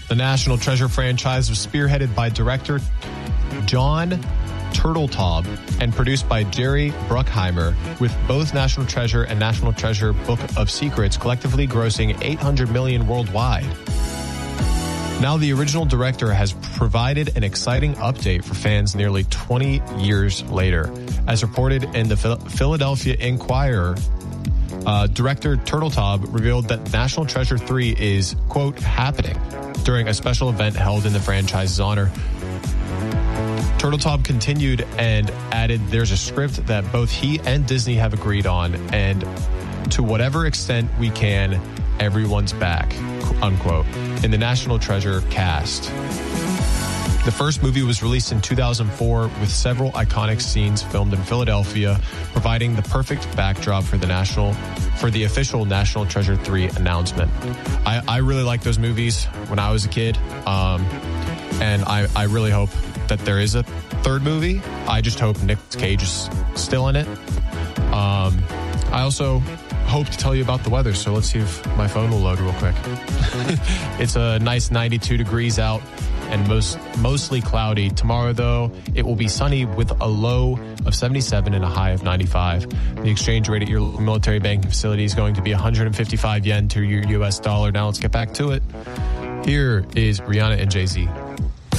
The National Treasure franchise was spearheaded by director John Turteltaub and produced by Jerry Bruckheimer, with both National Treasure and National Treasure Book of Secrets collectively grossing $800 million worldwide. Now, the original director has provided an exciting update for fans nearly 20 years later. As reported in the Philadelphia Inquirer, director Turteltaub revealed that National Treasure 3 is, quote, happening during a special event held in the franchise's honor. Turteltaub continued and added, there's a script that both he and Disney have agreed on, and to whatever extent we can, everyone's back, unquote, in the National Treasure cast. The first movie was released in 2004 with several iconic scenes filmed in Philadelphia, providing the perfect backdrop for the official National Treasure 3 announcement. I really like those movies when I was a kid, and I really hope that there is a third movie. I just hope Nick Cage is still in it. I also hope to tell you about the weather, so let's see if my phone will load real quick. It's a nice 92 degrees out and mostly cloudy. Tomorrow, though, it will be sunny with a low of 77 and a high of 95. The exchange rate at your military banking facility is going to be 155 yen to your U.S. dollar. Now let's get back to it. Here is Rihanna and Jay-Z.